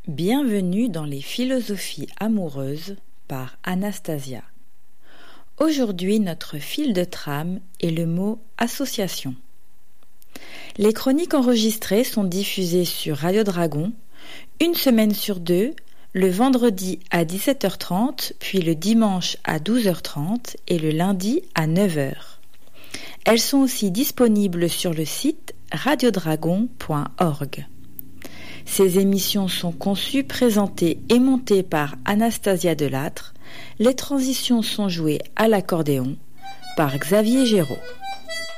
Bienvenue dans les philosophies amoureuses par Anastasia. Aujourd'hui, notre fil de trame est le mot association. Les chroniques enregistrées sont diffusées sur Radio Dragon, une semaine sur deux, le vendredi à 17h30, puis le dimanche à 12h30 et le lundi à 9h. Elles sont aussi disponibles sur le site radiodragon.org. Ces émissions sont conçues, présentées et montées par Anastasia Delattre. Les transitions sont jouées à l'accordéon par Xavier Géraud.